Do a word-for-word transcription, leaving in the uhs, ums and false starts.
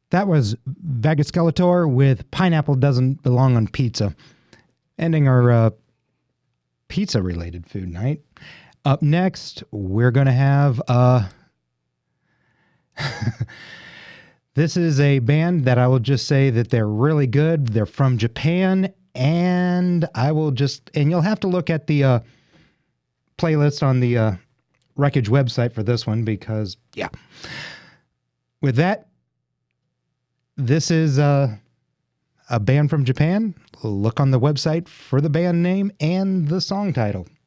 That was Vegas Skeletor with Pineapple Doesn't Belong on Pizza. Ending our uh, pizza-related food night. Up next, we're going to have... Uh, this is a band that I will just say that they're really good. They're from Japan, and I will just... And you'll have to look at the uh, playlist on the uh, Wreckage website for this one because, yeah. With that, this is uh, a band from Japan. Look on the website for the band name and the song title.